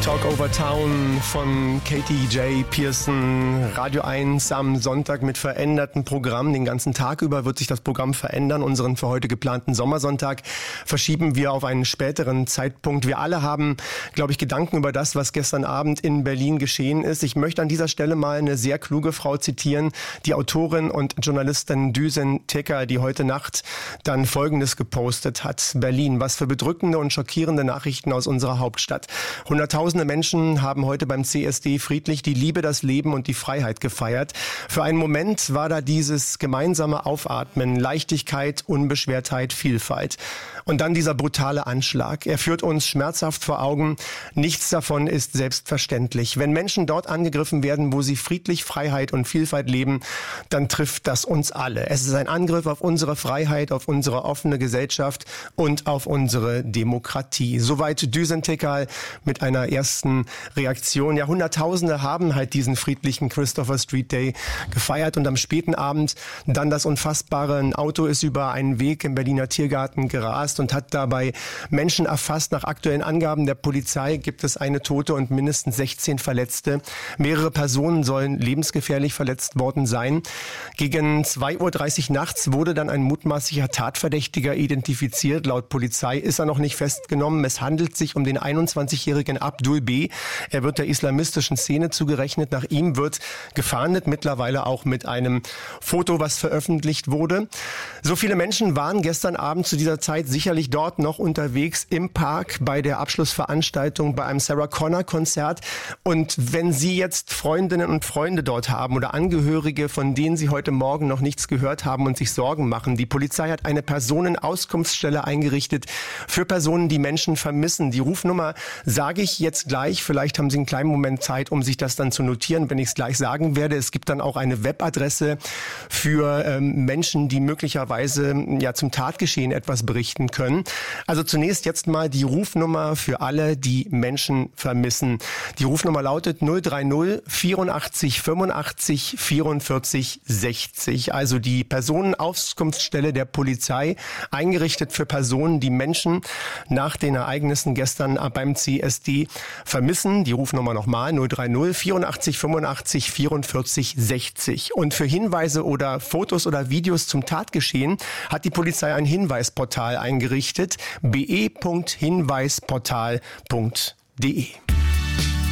Talk Over Town von Katie J. Pearson, Radio 1 am Sonntag mit verändertem Programm. Den ganzen Tag über wird sich das Programm verändern. Unseren für heute geplanten Sommersonntag verschieben wir auf einen späteren Zeitpunkt. Wir alle haben, glaube ich, Gedanken über das, was gestern Abend in Berlin geschehen ist. Ich möchte an dieser Stelle mal eine sehr kluge Frau zitieren, die Autorin und Journalistin Düsen Teker, die heute Nacht dann Folgendes gepostet hat. Berlin, was für bedrückende und schockierende Nachrichten aus unserer Hauptstadt. Hunderttausende Menschen haben heute beim CSD friedlich die Liebe, das Leben und die Freiheit gefeiert. Für einen Moment war da dieses gemeinsame Aufatmen, Leichtigkeit, Unbeschwertheit, Vielfalt. Und dann dieser brutale Anschlag. Er führt uns schmerzhaft vor Augen. Nichts davon ist selbstverständlich. Wenn Menschen dort angegriffen werden, wo sie friedlich Freiheit und Vielfalt leben, dann trifft das uns alle. Es ist ein Angriff auf unsere Freiheit, auf unsere offene Gesellschaft und auf unsere Demokratie. Soweit Düsen Teker mit einer ersten Reaktion. Ja, Hunderttausende haben halt diesen friedlichen Christopher Street Day gefeiert und am späten Abend dann das Unfassbare. Ein Auto ist über einen Weg im Berliner Tiergarten gerast und hat dabei Menschen erfasst. Nach aktuellen Angaben der Polizei gibt es eine Tote und mindestens 16 Verletzte. Mehrere Personen sollen lebensgefährlich verletzt worden sein. Gegen 2:30 Uhr nachts wurde dann ein mutmaßlicher Tatverdächtiger identifiziert. Laut Polizei ist er noch nicht festgenommen. Es handelt sich um den 21-jährigen Abdul B. Er wird der islamistischen Szene zugerechnet. Nach ihm wird gefahndet, mittlerweile auch mit einem Foto, was veröffentlicht wurde. So viele Menschen waren gestern Abend zu dieser Zeit sicherlich dort noch unterwegs im Park bei der Abschlussveranstaltung, bei einem Sarah Connor Konzert. Und wenn Sie jetzt Freundinnen und Freunde dort haben oder Angehörige, von denen Sie heute Morgen noch nichts gehört haben und sich Sorgen machen, die Polizei hat eine Personenauskunftsstelle eingerichtet für Personen, die Menschen vermissen. Die Rufnummer sage ich jetzt gleich. Vielleicht haben Sie einen kleinen Moment Zeit, um sich das dann zu notieren, wenn ich es gleich sagen werde. Es gibt dann auch eine Webadresse für Menschen, die möglicherweise ja zum Tatgeschehen etwas berichten können. Also zunächst jetzt mal die Rufnummer für alle, die Menschen vermissen. Die Rufnummer lautet 030 84 85 44 60. Also die Personenauskunftsstelle der Polizei, eingerichtet für Personen, die Menschen nach den Ereignissen gestern beim CSD vermissen. Die Rufnummer nochmal 030 84 85 44 60. Und für Hinweise oder Fotos oder Videos zum Tatgeschehen hat die Polizei ein Hinweisportal eingerichtet, be.hinweisportal.de.